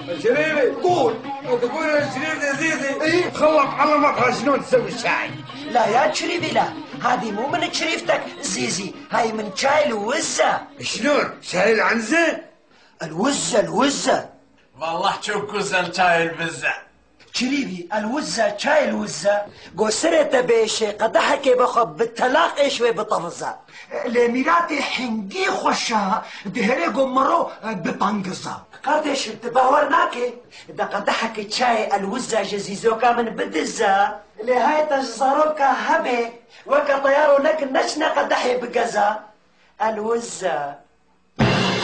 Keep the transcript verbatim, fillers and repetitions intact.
شريفي قول. تقول يا شريف يا زيزي ايه؟ خلط علمك شلون تسوي الشاي. لا يا شريفي لا، هذه مو من شريفتك زيزي، هاي من شاي الوزة. شلون؟ شاي العنزة؟ الوزة الوزة والله تشوكوز شاي البزة. شريفي الوزة شاي الوزة قصرت بيشي قدحك بخب بالتلاقي شوي بطفزة لميراتي حنجي خوشها دهري قمرو بطنقزة قردش تباورناكي دا قدحك شاي الوزة جزيزوكا من بدزة لهاي تجزاروكا هبي وكا طيارو لك نشنا قدحي بقزة الوزة